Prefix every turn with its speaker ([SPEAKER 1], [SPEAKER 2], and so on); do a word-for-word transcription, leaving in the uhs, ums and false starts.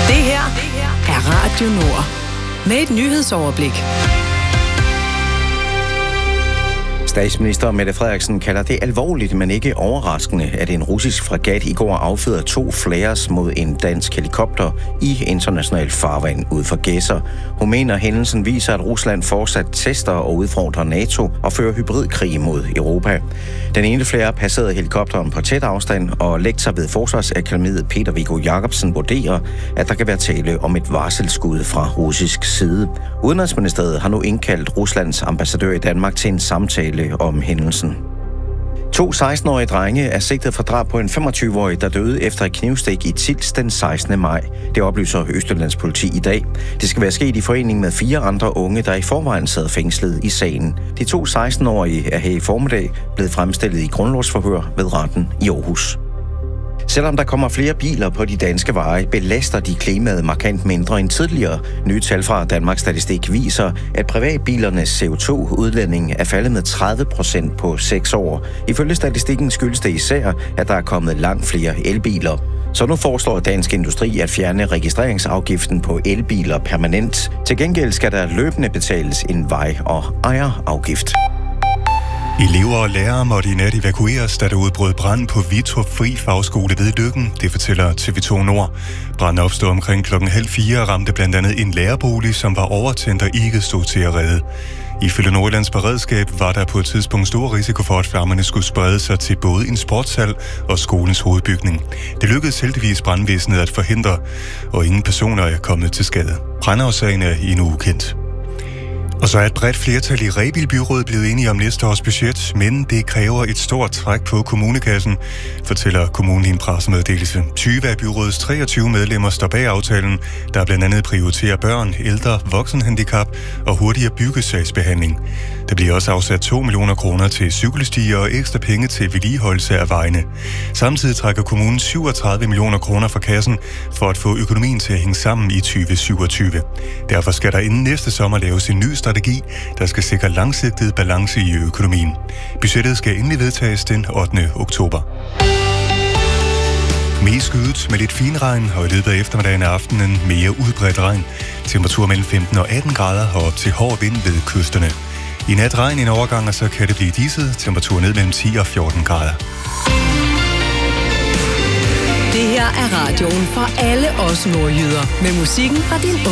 [SPEAKER 1] Det her er Radio Nord med et nyhedsoverblik.
[SPEAKER 2] Statsminister Mette Frederiksen kalder det alvorligt, men ikke overraskende, at en russisk fregat i går affyrede to flares mod en dansk helikopter i international farvand ud for Gedser. Hun mener, at hændelsen viser, at Rusland fortsat tester og udfordrer NATO og fører hybridkrig mod Europa. Den ene flare passerede helikopteren på tæt afstand, og lektor ved Forsvarsakademiet Peter Viggo Jacobsen vurderer, at der kan være tale om et varselsskud fra russisk side. Udenrigsministeriet har nu indkaldt Ruslands ambassadør i Danmark til en samtale om hændelsen. To seksten-årige drenge er sigtet for drab på en femogtyve-årig, der døde efter et knivstik i Tilst den sekstende maj. Det oplyser Østjyllands politi i dag. Det skal være sket i forening med fire andre unge, der i forvejen sad fængslet i sagen. De to seksten-årige er her i formiddag blevet fremstillet i grundlovsforhør ved retten i Aarhus. Selvom der kommer flere biler på de danske veje, belaster de klimaet markant mindre end tidligere. Nye tal fra Danmarks Statistik viser, at privatbilernes C O to udledning er faldet med tredive procent på seks år. Ifølge statistikken skyldes det især, at der er kommet langt flere elbiler. Så nu foreslår Dansk Industri at fjerne registreringsafgiften på elbiler permanent. Til gengæld skal der løbende betales en vej- og ejerafgift.
[SPEAKER 3] Elever og lærere måtte i nat evakueres, da der udbrød brand på Vitrup Fri Fagskole ved Løkken. Det fortæller T V to Nord. Branden opstod omkring klokken halv fire og ramte blandt andet en lærerbolig, som var overtændt og ikke stod til at redde. Ifølge Nordjyllands Beredskab var der på et tidspunkt stor risiko for, at flammerne skulle sprede sig til både en sportshal og skolens hovedbygning. Det lykkedes heldigvis brandvæsenet at forhindre, og ingen personer er kommet til skade. Brandårsagen er endnu ukendt. Og så er et bredt flertal i Rebild Byråd blevet enige om næste års budget, men det kræver et stort træk på kommunekassen, fortæller kommunen i en pressemeddelelse. tyve af byrådets treogtyve medlemmer står bag aftalen, der blandt andet prioriterer børn, ældre, voksenhandicap og hurtigere byggesagsbehandling. Der bliver også afsat to millioner kroner til cykelstier og ekstra penge til vedligeholdelse af vejene. Samtidig trækker kommunen syvogtredive millioner kroner fra kassen for at få økonomien til at hænge sammen i tyve syvogtyve. Derfor skal der inden næste sommer laves en ny strategi, der skal sikre langsigtet balance i økonomien. Budgettet skal endelig vedtages den ottende oktober. Mest skyet med lidt finregn, og i løbet af eftermiddagen og aftenen mere udbredt regn. Temperatur mellem femten og atten grader og op til hård vind ved kysterne. I nat regn en overgang, og så kan det blive disset. Temperatur ned mellem ti og fjorten grader.
[SPEAKER 1] Det her er radioen for alle os nordjyder med musikken fra din